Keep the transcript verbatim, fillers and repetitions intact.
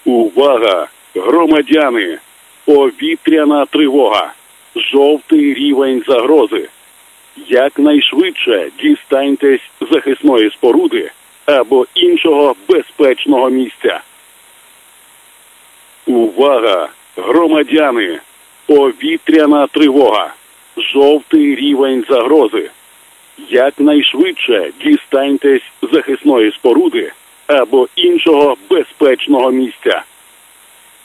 Увага! Громадяни! Повітряна тривога! Жовтий рівень загрози! Якнайшвидше дістаньтесь захисної споруди або іншого безпечного місця. Увага! Громадяни! Повітряна тривога! Жовтий рівень загрози! Якнайшвидше дістаньтесь захисної споруди або іншого безпечного місця.